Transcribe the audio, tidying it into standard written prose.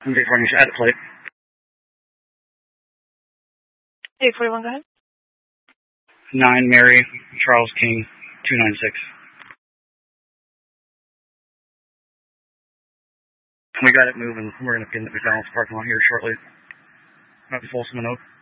I'm just running your edit plate. 841, go ahead. 9 Mary Charles King 296. We got it moving. We're going to get in the McDonald's parking lot here shortly. Not Folsom and Oak.